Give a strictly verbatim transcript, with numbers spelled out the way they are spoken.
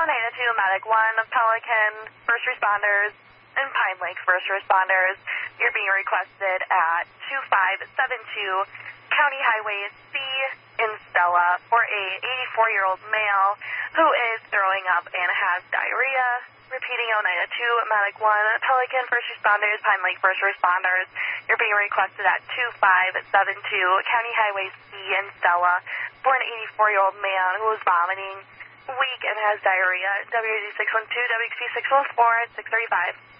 Oneida two, Medic one, Pelican, first responders, and Pine Lake first responders. You're being requested at two five seven two County Highway C in Stella for a eighty-four-year-old male who is throwing up and has diarrhea. Repeating, Oneida two, Medic one, Pelican first responders, Pine Lake first responders. You're being requested at two five seven two County Highway C in Stella for an eighty-four-year-old man who is vomiting, weak, and has diarrhea. W A Z six one two, W X P six one four, six thirty-five.